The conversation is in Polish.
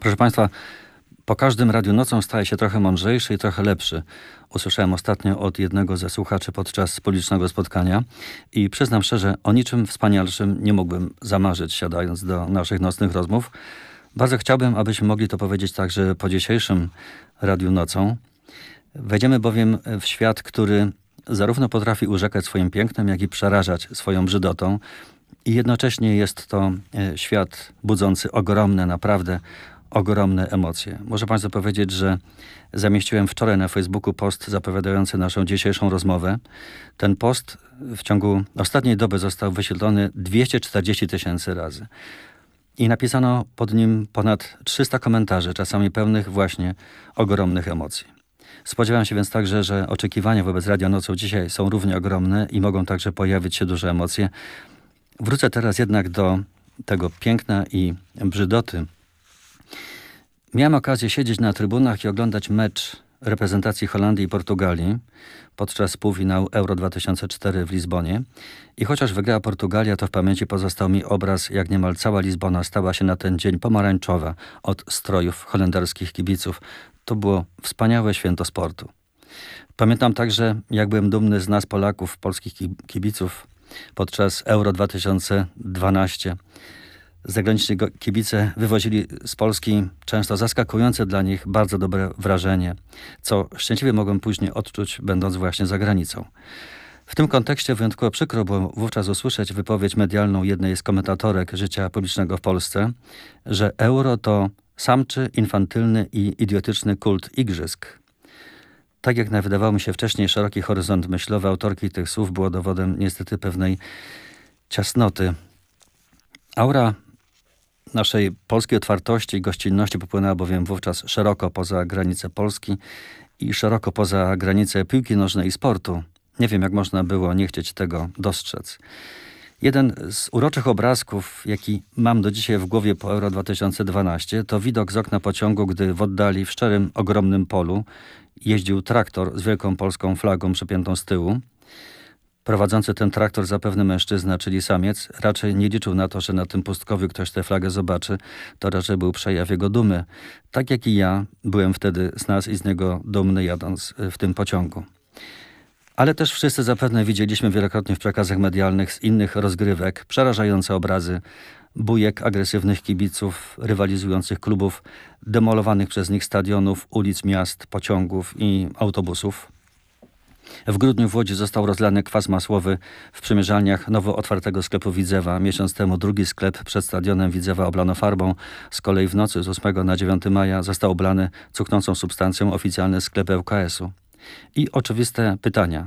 Proszę Państwa, po każdym Radiu Nocą staje się trochę mądrzejszy i trochę lepszy. Usłyszałem ostatnio od jednego ze słuchaczy podczas publicznego spotkania i przyznam szczerze, o niczym wspanialszym nie mógłbym zamarzyć, siadając do naszych nocnych rozmów. Bardzo chciałbym, abyśmy mogli to powiedzieć także po dzisiejszym Radiu Nocą. Wejdziemy bowiem w świat, który zarówno potrafi urzekać swoim pięknem, jak i przerażać swoją brzydotą. I jednocześnie jest to świat budzący ogromne, naprawdę ogromne emocje. Muszę Państwu powiedzieć, że zamieściłem wczoraj na Facebooku post zapowiadający naszą dzisiejszą rozmowę. Ten post w ciągu ostatniej doby został wyświetlony 240 000 razy. I napisano pod nim ponad 300 komentarzy, czasami pełnych właśnie ogromnych emocji. Spodziewam się więc także, że oczekiwania wobec Radia Nocą dzisiaj są równie ogromne i mogą także pojawić się duże emocje. Wrócę teraz jednak do tego piękna i brzydoty. Miałem okazję siedzieć na trybunach i oglądać mecz reprezentacji Holandii i Portugalii podczas półfinału Euro 2004 w Lizbonie. I chociaż wygrała Portugalia, to w pamięci pozostał mi obraz, jak niemal cała Lizbona stała się na ten dzień pomarańczowa od strojów holenderskich kibiców. To było wspaniałe święto sportu. Pamiętam także, jak byłem dumny z nas Polaków, polskich kibiców podczas Euro 2012. Zagraniczni kibice wywozili z Polski często zaskakujące dla nich bardzo dobre wrażenie, co szczęśliwie mogłem później odczuć, będąc właśnie za granicą. W tym kontekście wyjątkowo przykro było wówczas usłyszeć wypowiedź medialną jednej z komentatorek życia publicznego w Polsce, że euro to samczy, infantylny i idiotyczny kult igrzysk. Tak jak wydawał mi się wcześniej szeroki horyzont myślowy autorki tych słów było dowodem niestety pewnej ciasnoty. Aura naszej polskiej otwartości i gościnności popłynęła bowiem wówczas szeroko poza granice Polski i szeroko poza granice piłki nożnej i sportu. Nie wiem, jak można było nie chcieć tego dostrzec. Jeden z uroczych obrazków, jaki mam do dzisiaj w głowie po Euro 2012, to widok z okna pociągu, gdy w oddali w szczerym, ogromnym polu jeździł traktor z wielką polską flagą przypiętą z tyłu. Prowadzący ten traktor, zapewne mężczyzna, czyli samiec, raczej nie liczył na to, że na tym pustkowiu ktoś tę flagę zobaczy. To raczej był przejaw jego dumy. Tak jak i ja byłem wtedy z nas i z niego dumny, jadąc w tym pociągu. Ale też wszyscy zapewne widzieliśmy wielokrotnie w przekazach medialnych z innych rozgrywek przerażające obrazy bujek agresywnych kibiców, rywalizujących klubów, demolowanych przez nich stadionów, ulic miast, pociągów i autobusów. W grudniu w Łodzi został rozlany kwas masłowy w przymierzalniach nowo otwartego sklepu Widzewa. Miesiąc temu drugi sklep przed stadionem Widzewa oblano farbą. Z kolei w nocy z 8 na 9 maja został oblany cuchnącą substancją oficjalny sklep ŁKS-u. I oczywiste pytania.